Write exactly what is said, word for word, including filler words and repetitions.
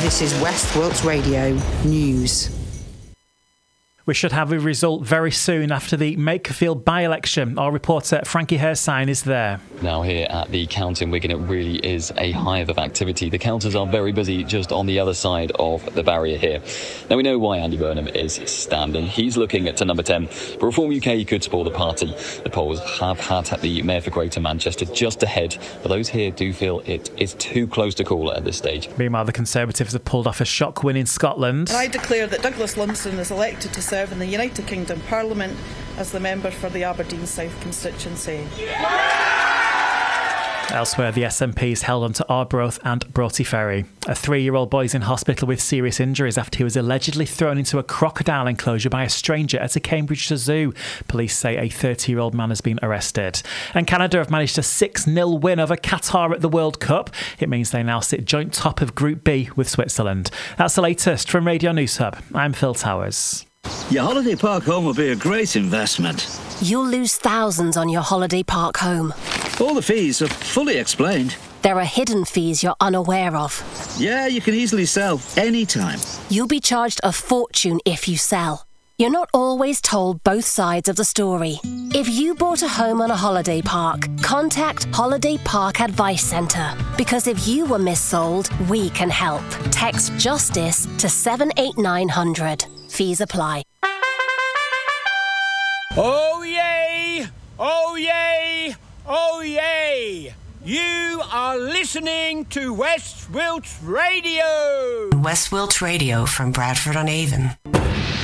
This is West Wilts Radio News. We should have a result very soon after the Makerfield by-election. Our reporter Frankie Hersign is there. Now here at the count in Wigan, it really is a hive of activity. The counters are very busy just on the other side of the barrier here. Now we know why Andy Burnham is standing. He's looking at to number ten. But Reform U K could support the party. The polls have had the Mayor for Greater Manchester just ahead, but those here do feel it is too close to call at this stage. Meanwhile, the Conservatives have pulled off a shock win in Scotland. And I declare that Douglas Lumsden is elected to serve in the United Kingdom Parliament as the member for the Aberdeen South constituency. Elsewhere, the S N P's held on to Arbroath and Broughty Ferry. A three-year-old boy is in hospital with serious injuries after he was allegedly thrown into a crocodile enclosure by a stranger at a Cambridge zoo. Police say a thirty-year-old man has been arrested. And Canada have managed a six nil win over Qatar at the World Cup. It means they now sit joint top of Group B with Switzerland. That's the latest from Radio News Hub. I'm Phil Towers. Your holiday park home will be a great investment. You'll lose thousands on your holiday park home. All the fees are fully explained. There are hidden fees you're unaware of. Yeah, you can easily sell anytime. You'll be charged a fortune if you sell. You're not always told both sides of the story. If you bought a home on a holiday park, contact Holiday Park Advice Centre. Because if you were missold, we can help. Text JUSTICE to seven eight nine hundred. Fees apply. Oh yay! Oh yay! Oh yay! You are listening to West Wilts Radio! West Wilts Radio from Bradford on Avon.